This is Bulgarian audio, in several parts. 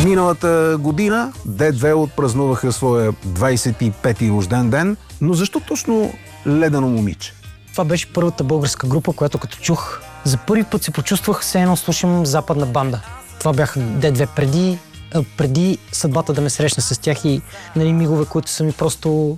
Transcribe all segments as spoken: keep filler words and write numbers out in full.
Миналата година Д две отпразнуваха своя двайсет и пети рожден ден, но защо точно Ледено момиче? Това беше първата българска група, която като чух, за първи път се почувствах, все едно слушам западна банда. Това бяха Д две преди, преди съдбата да ме срещна с тях и нали, мигове, които са ми просто...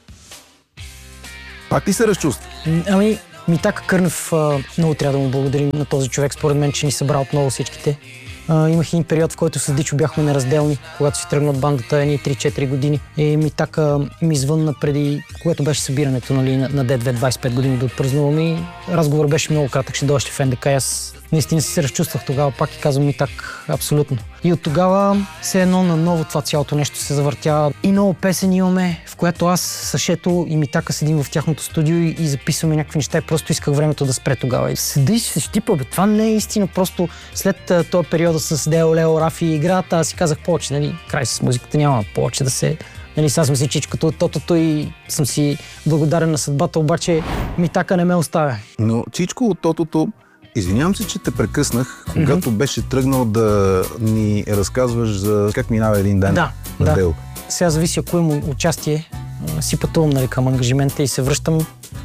Пак ли се разчувства? Ами, Митака Кърнев, много трябва да му благодарим на този човек, според мен, че ни събра отново всичките. Uh, имах един период, в който с Дичо бяхме неразделни, когато си тръгна от бандата едни три-четири години. И Митака ми звънна преди, когато беше събирането нали, на, на Д две двайсет и пет години да отпразнувам и разговор беше много кратък, ще дойдеш в Н Д К. Аз наистина си се разчувствах тогава, пак и казвам Митак, абсолютно. И от тогава все едно на ново това цялото нещо се завъртя. И много песен имаме, в която аз, Сашето и Митака седим в тяхното студио и, и записваме някакви неща и просто исках времето да спре тогава. И седи и се щипа, бе, това не е истина, просто след този периода с Део, Лео, Рафи и играта, аз си казах повече, нали, край с музиката няма повече да се... Нали, сега съм си чичкото от тотото и съм си благодарен на съдбата, обаче Митака не ме оставя. Но Чичко от тотото, извинявам се, че те прекъснах, когато mm-hmm. беше тръгнал да ни разказваш за как минава един ден да, на да. Део. Сега зависи ако имам участие, си пътувам нали, към ангажимента и се връщам.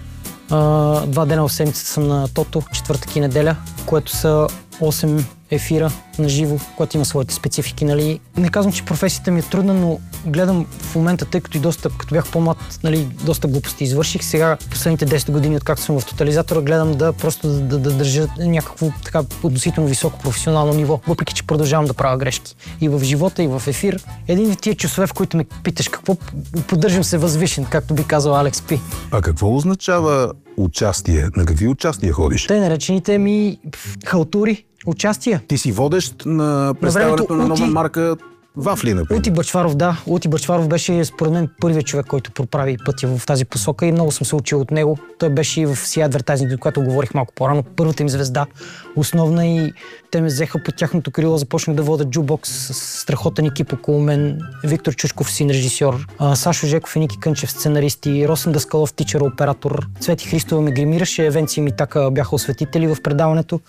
А, два дена в седмицата съм на Тото, четвъртък и неделя, което са осем ефира на живо, което има своите специфики. Нали. Не казвам, че професията ми е трудна, но гледам в момента, тъй като и доста, като бях по-млад, нали, доста глупости извърших. Сега, последните десет години, откакто съм в Тотализатора, гледам да просто да, да, да държа някакво така относително високо професионално ниво, въпреки че продължавам да правя грешки. И в живота, и в ефир. Един от тия часове, в които ме питаш какво, поддържам се възвишен, както би казал Алекс Пи. А какво означава участие? На какви участия ходиш? Те наречените ми халтури. Участие. Ти си водещ на представянето на, на нова Ути... марка вафли, например. Ути Бъчваров, да. Ути Бъчваров беше според мен първият човек, който проправи пътя в тази посока и много съм се учил от него. Той беше и в Си Advertising, за което говорих малко по-рано. Първата им звезда, основна и те ме взеха под тяхното крило, започнах да водя джубокс с страхотен екип около мен. Виктор Чушков, син режисьор, Сашо Жеков и Ники Кънчев, сценаристи, Росен Даскалов, тичър, оператор. Цвети Христова ме гримираше, Евенци и Митака бяха осветители в предаването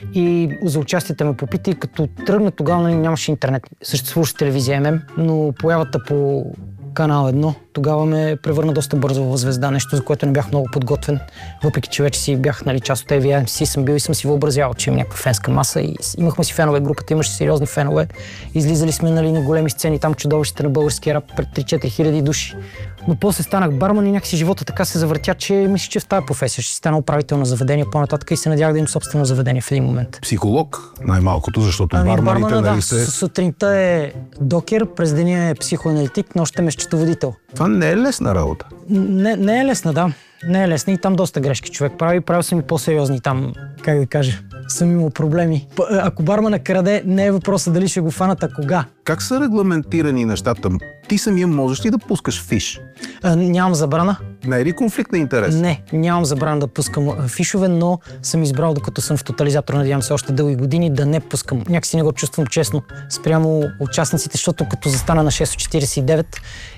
и за участието ме попита и като тръгна тогава нямаше интернет. Съществуваше телевизия М М, но появата по Канал едно тогава ме превърна доста бързо в звезда, нещо за което не бях много подготвен, въпреки че вече си бях нали, част от Ей Ви Ем Си съм бил и съм си въобразявал, че имам някаква фенска маса и имахме си фенове, групата имаше сериозни фенове. Излизали сме нали, на големи сцени, там чудовищите на българския рап пред три-четири хиляди души. Но после станах барман и някакси живота така се завъртя, че мисля, че в тази професия ще стана управител на заведение по-нататък и се надях да имам собствено заведение в един момент. Психолог най-малкото, защото ами, барманите бармана, нали да, се... сутринта е докер, през деня е психоаналитик, нощем е счетоводител. Това не е лесна работа. Не, не е лесна, да. Не е лесна и там доста грешки човек прави. Правил съм и по-сериозни там, как да кажа, съм имал проблеми. Ако бармана краде, не е въпроса дали ще го фанат, а кога. Как са регламентирани нещата? Ти самия можеш ли да пускаш фиш? А, нямам забрана. Не е ли конфликт на интерес? Не, нямам забрана да пускам фишове, но съм избрал, докато съм в Тотализатор, надявам се още дълги години, да не пускам. Някакси не го чувствам честно спрямо участниците, защото като застана на шест четирийсет и девет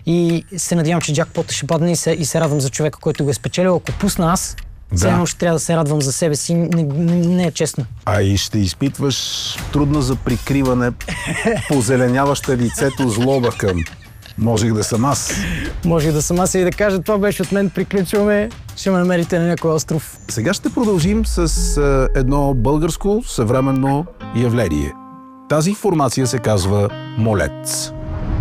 и се надявам, че джакпота ще падне и се, и се радвам за човека, който го е спечелил. Ако пусна аз, все едно ще трябва да се радвам за себе си. Не, не, не е честно. А и ще изпитваш трудно за прикриване, позеленяваща лицето злоба към можех да съм аз. Може да съм аз и да кажа, това беше от мен, приключваме, ще ме намерите на някой остров. Сега ще продължим с а, едно българско съвременно явление. Тази формация се казва Молец.